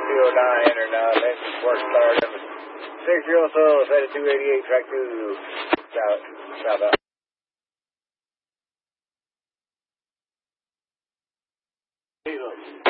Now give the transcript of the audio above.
209 or not. Let's work started. 6-year-old soul, headed 288, track 2, south.